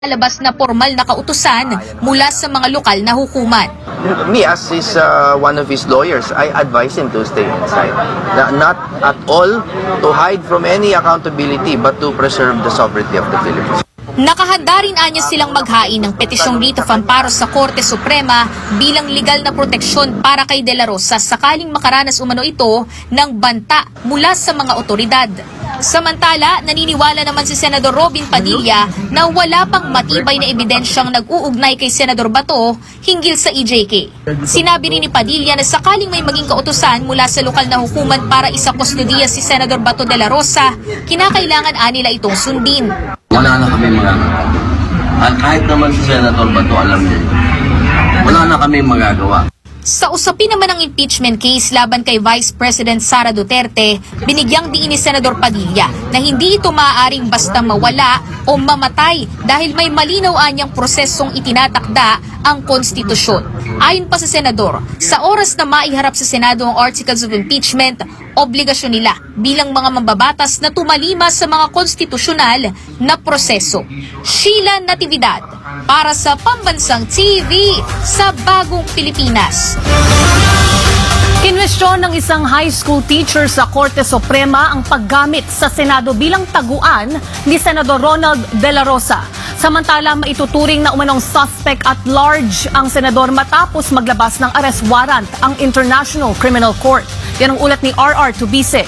Labas na formal na kautusan mula sa mga lokal na hukuman. Me, as is one of his lawyers, I advise him to stay inside. Not at all to hide from any accountability, but to preserve the sovereignty of the Philippines. Nakahanda rin anya silang maghain ng petisyong writ of amparo sa Korte Suprema bilang legal na proteksyon para kay De La Rosa sakaling makaranas umano ito ng banta mula sa mga otoridad. Samantala, naniniwala naman si Senador Robin Padilla na wala pang matibay na ebidensyang nag-uugnay kay Senador Bato hinggil sa EJK. Sinabi rin ni Padilla na sakaling may maging kautusan mula sa lokal na hukuman para isa-kustodiya si Senador Bato de la Rosa, kinakailangan nila itong sundin. Wala na kami magagawa. At kahit naman si Senator Bato alam niya, wala na kami magagawa. Sa usapin naman ng impeachment case laban kay Vice President Sara Duterte, binigyang diin ni Senador Padilla na hindi ito maaaring basta mawala o mamatay dahil may malinaw anyang prosesong itinatakda ang konstitusyon. Ayon pa sa Senador, sa oras na maiharap sa Senado ang articles of impeachment, obligasyon nila bilang mga mambabatas na tumalima sa mga konstitusyonal na proseso. Sheila Natividad, para sa Pambansang TV sa Bagong Pilipinas. Kinwestiyon ng isang high school teacher sa Korte Suprema ang paggamit sa Senado bilang taguan ni Senador Ronald De La Rosa. Samantala, maituturing na umanong suspect at large ang senador matapos maglabas ng arrest warrant ang International Criminal Court. Yan ang ulat ni RR Tubise.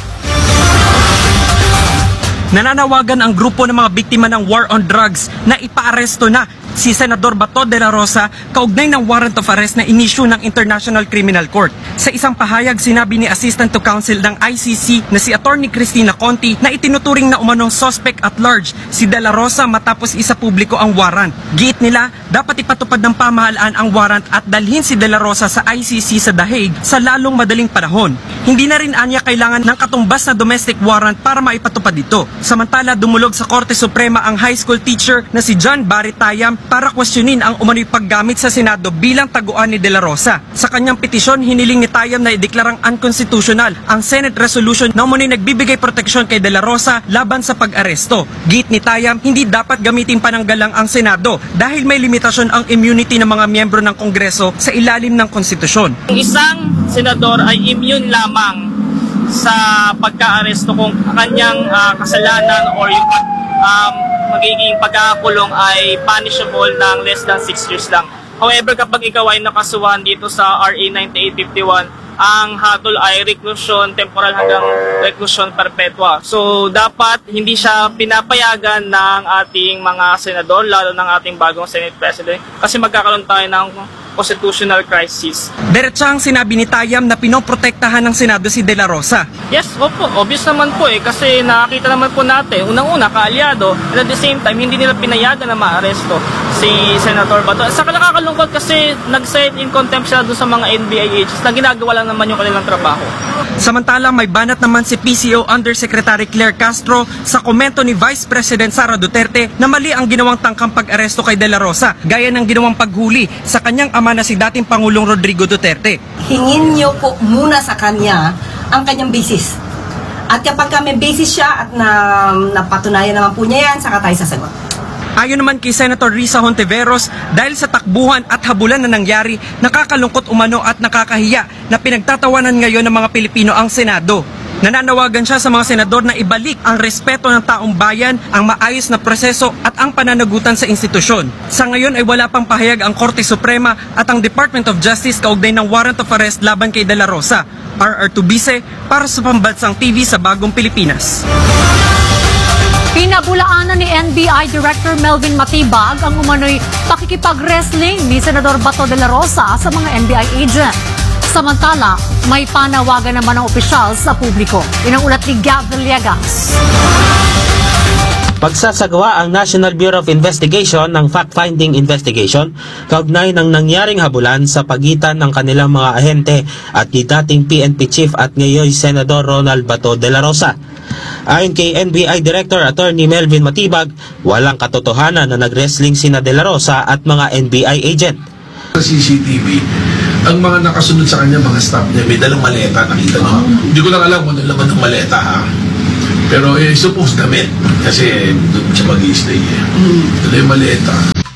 Nananawagan ang grupo ng mga biktima ng war on drugs na ipaaresto na si Senador Bato de la Rosa kaugnay ng warrant of arrest na inisyu ng International Criminal Court. Sa isang pahayag, sinabi ni Assistant to Counsel ng ICC na si Attorney Cristina Conti na itinuturing na umanong suspect at large si de la Rosa matapos isa publiko ang warrant. Giit nila, dapat ipatupad ng pamahalaan ang warrant at dalhin si de la Rosa sa ICC sa The Hague sa lalong madaling panahon. Hindi na rin anya kailangan ng katumbas na domestic warrant para maipatupad ito. Samantala, dumulog sa Korte Suprema ang high school teacher na si John Barry Tayam para questionin ang umano'y paggamit sa Senado bilang taguan ni De La Rosa. Sa kanyang petisyon, hiniling ni Tayam na ideklarang unconstitutional ang Senate resolution na umano'y nagbibigay proteksyon kay De La Rosa laban sa pag-aresto. Giit ni Tayam, hindi dapat gamitin pananggalang ang Senado dahil may limitasyon ang immunity ng mga miyembro ng Kongreso sa ilalim ng konstitusyon. Isang senador ay immune lamang sa pagka-aresto kung kanyang kasalanan or yung magiging pagkakakulong ay punishable ng less than 6 years lang. However, kapag ikaw ay nakasuhan dito sa RA 9851, ang hatol ay reclusion temporal hanggang reclusion perpetua. So, dapat hindi siya pinapayagan ng ating mga senador, lalo ng ating bagong Senate President, kasi magkakaroon tayo ng constitutional crisis. Diretsahang sinabi ni Tayam na pinoprotektahan ng Senado si De La Rosa. Yes, opo, obvious naman po kasi nakakita naman po natin, unang-una kaalyado, and at the same time, hindi nila pinayagan na maaresto si Senator Bato. Saka nakakalungkot kasi nag-set in contempt sila doon sa mga NBI agents na ginagawa lang naman yung kanilang trabaho. Samantala, may banat naman si PCO Undersecretary Claire Castro sa komento ni Vice President Sara Duterte na mali ang ginawang tangkang pag-aresto kay De La Rosa, gaya ng ginawang paghuli sa kanyang ama na si dating Pangulong Rodrigo Duterte. Hingin niyo po muna sa kanya ang kanyang basis. At kapag may basis siya at napatunayan naman po niya yan, saka tayo sasagot. Ayon naman kay Senator Risa Hontiveros, dahil sa takbuhan at habulan na nangyari, nakakalungkot umano at nakakahiya na pinagtatawanan ngayon ng mga Pilipino ang Senado. Nananawagan siya sa mga senador na ibalik ang respeto ng taong bayan, ang maayos na proseso at ang pananagutan sa institusyon. Sa ngayon ay wala pang pahayag ang Korte Suprema at ang Department of Justice kaugnay ng warrant of arrest laban kay De La Rosa. RR Tubise para sa Pambansang TV sa Bagong Pilipinas. Pinabulaanan ni NBI Director Melvin Matibag ang umano'y pakikipag-wrestling ni Senador Bato de la Rosa sa mga NBI agent. Samantala, may panawagan naman ng opisyal sa publiko. Yun ang ulat ni Gav Villegas. Pagsasagawa ang National Bureau of Investigation ng fact-finding investigation kaugnay ng nangyaring habulan sa pagitan ng kanilang mga ahente at ni dating PNP Chief at ngayon Senador Ronald Bato de la Rosa. Ayon kay NBI Director Attorney Melvin Matibag, walang katotohanan na nag-wrestling sina De La Rosa at mga NBI agent. Sa CCTV, ang mga nakasunod sa kanya, mga staff niya, may dalang maleta, nakita niyo. Hindi ko lang alam kung ano laman ng maleta, ha? Pero suppose damit. Kasi doon siya mag-i-stay. Tuloy maleta.